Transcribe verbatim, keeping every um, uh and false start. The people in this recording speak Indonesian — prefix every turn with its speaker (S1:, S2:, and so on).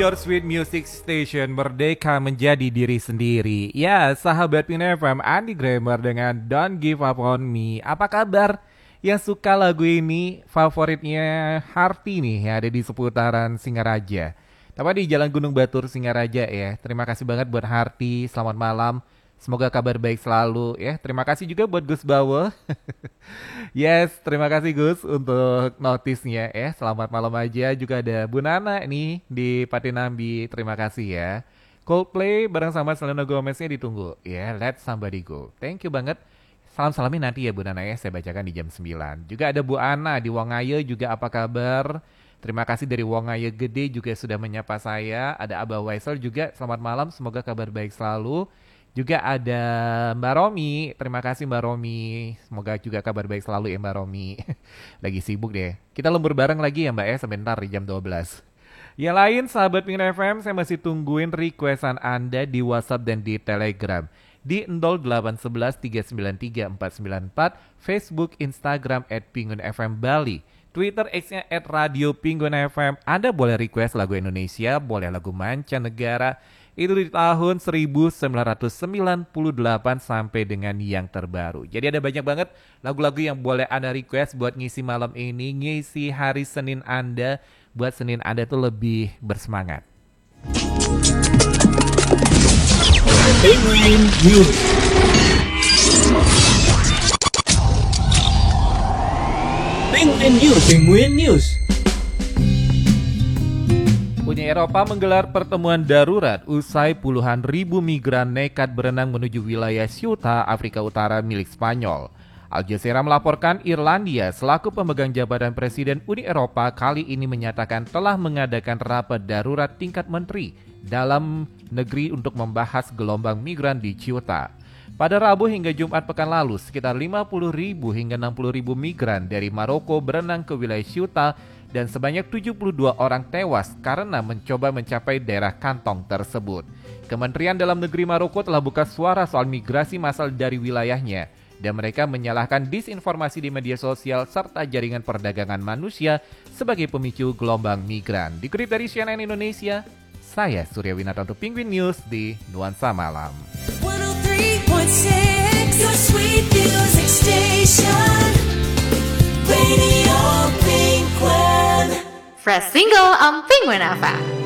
S1: Your Sweet Music Station, merdeka menjadi diri sendiri. Ya, sahabat Pin F M, Andi Grammer dengan Don't Give Up On Me. Apa kabar? Yang suka lagu ini, favoritnya Harti nih, yang ada di seputaran Singaraja. Tepat di Jalan Gunung Batur, Singaraja ya. Terima kasih banget buat Harti, selamat malam. Semoga kabar baik selalu ya. Terima kasih juga buat Gus Bawo. Yes, terima kasih Gus untuk notisnya ya. Selamat malam aja. Juga ada Bu Nana nih di Patinambi. Terima kasih ya. Coldplay bareng sama Selena Gomeznya ditunggu. Ya, yeah, let somebody go. Thank you banget. Salam-salamin nanti ya Bu Nana ya. Saya bacakan di jam sembilan. Juga ada Bu Ana di Wongaye juga, apa kabar? Terima kasih dari Wongaye Gede juga sudah menyapa saya. Ada Abah Waisel juga. Selamat malam. Semoga kabar baik selalu. Juga ada Mbak Romi, terima kasih Mbak Romi. Semoga juga kabar baik selalu ya Mbak Romi. Lagi sibuk deh. Kita lembur bareng lagi ya Mbak ya, sebentar di jam dua belas. Yang lain sahabat Pingin F M, saya masih tungguin requestan Anda di WhatsApp dan di Telegram. Di nol delapan satu satu tiga sembilan tiga empat sembilan empat, Facebook, Instagram at Pingun F M Bali, Twitter X-nya at Radio Pingun F M. Anda boleh request lagu Indonesia, boleh lagu mancanegara. Itu di tahun seribu sembilan ratus sembilan puluh delapan sampai dengan yang terbaru. Jadi ada banyak banget lagu-lagu yang boleh Anda request buat ngisi malam ini, ngisi hari Senin Anda, buat Senin Anda tuh lebih bersemangat.
S2: Penguin News. Penguin News. Penguin News.
S1: Uni Eropa menggelar pertemuan darurat usai puluhan ribu migran nekat berenang menuju wilayah Ceuta, Afrika Utara milik Spanyol. Al Jazeera melaporkan Irlandia selaku pemegang jabatan Presiden Uni Eropa kali ini menyatakan telah mengadakan rapat darurat tingkat menteri dalam negeri untuk membahas gelombang migran di Ceuta. Pada Rabu hingga Jumat pekan lalu, sekitar lima puluh ribu hingga enam puluh ribu migran dari Maroko berenang ke wilayah Ceuta dan sebanyak tujuh puluh dua orang tewas karena mencoba mencapai daerah kantong tersebut. Kementerian Dalam Negeri Maroko telah buka suara soal migrasi massal dari wilayahnya dan mereka menyalahkan disinformasi di media sosial serta jaringan perdagangan manusia sebagai pemicu gelombang migran. Dikutip dari C N N Indonesia, saya Surya Winata untuk Penguin News di Nuansa Malam.
S3: seratus tiga koma enam Your Sweet Music Station, Radio Penguin.
S4: Fresh single on Penguin F M.